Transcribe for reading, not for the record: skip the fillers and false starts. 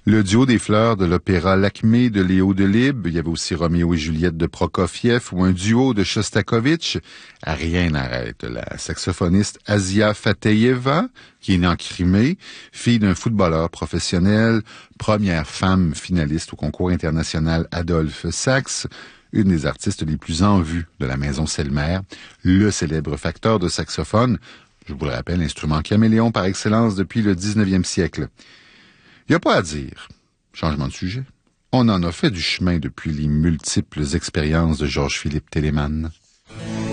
Le duo des fleurs de l'opéra Lakmé de Léo Delibes. Il y avait aussi Roméo et Juliette de Prokofiev ou un duo de Shostakovich. Rien n'arrête la saxophoniste Asia Fateyeva, qui est née en Crimée, fille d'un footballeur professionnel, première femme finaliste au concours international Adolphe Sax, une des artistes les plus en vue de la maison Selmer, le célèbre facteur de saxophone, je vous le rappelle, instrument caméléon par excellence depuis le 19e siècle. Il n'y a pas à dire. Changement de sujet. On en a fait du chemin depuis les multiples expériences de Georges-Philippe Telemann.